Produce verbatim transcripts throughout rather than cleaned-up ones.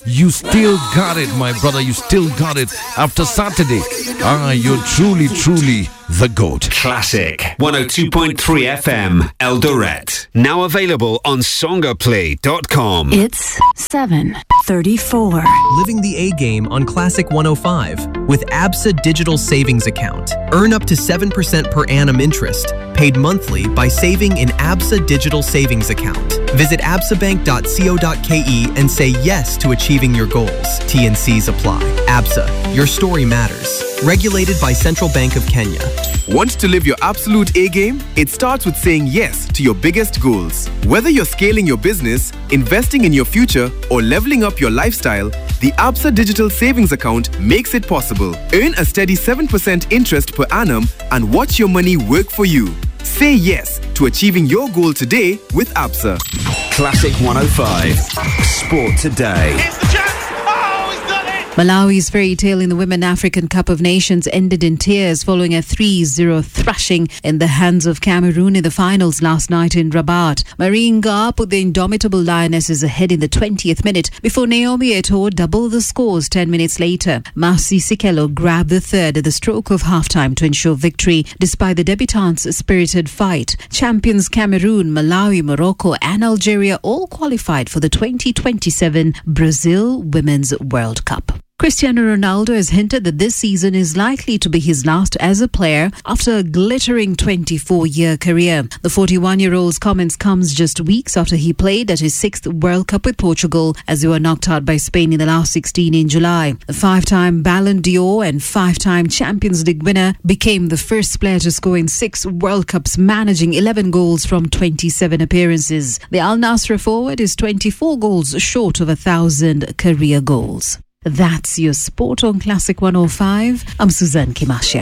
you still got it, my brother. You still got it after Saturday. Ah, you're truly, truly the GOAT. Classic one oh two point three F M, Eldoret. Now available on songaplay dot com. It's seven thirty-four. Living the A game on Classic one oh five with ABSA Digital Savings Account. Earn up to seven percent per annum interest, paid monthly by saving in ABSA Digital Savings Account. Visit absa bank dot co dot k e and say yes to achieving your goals. T and C's apply. ABSA, your story matters. Regulated by Central Bank of Kenya. Want to live your absolute A game? It starts with saying yes to your biggest goals. Whether you're scaling your business, investing in your future, or leveling up your lifestyle, the ABSA Digital Savings Account makes it possible. Earn a steady seven percent interest per annum and watch your money work for you. Say yes to achieving your goal today with ABSA. Classic one oh five. Sport Today. Here's the chance. Oh, he's done it. Malawi's fairy tale in the Women African Cup of Nations ended in tears following a three zero thrashing in the hands of Cameroon in the finals last night in Rabat. Marine Gar put the indomitable Lionesses ahead in the twentieth minute before Naomi Eto'o doubled the scores ten minutes later. Marcy Sikelo grabbed the third at the stroke of halftime to ensure victory despite the debutantes' spirited fight. Champions Cameroon, Malawi, Morocco and Algeria all qualified for the twenty twenty-seven Brazil Women's World Cup. Cristiano Ronaldo has hinted that this season is likely to be his last as a player after a glittering twenty-four-year career. The forty-one-year-old's comments comes just weeks after he played at his sixth World Cup with Portugal as they were knocked out by Spain in the last sixteen in July. The five-time Ballon d'Or and five-time Champions League winner became the first player to score in six World Cups, managing eleven goals from twenty-seven appearances. The Al Nassr forward is twenty-four goals short of a thousand career goals. That's your sport on Classic one oh five. I'm Suzanne Kimasha.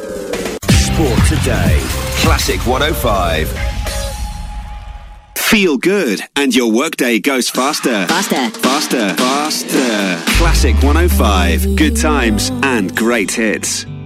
Sport Today. Classic one oh five. Feel good and your workday goes faster. Faster. Faster. Faster. Classic one oh five. Good times and great hits.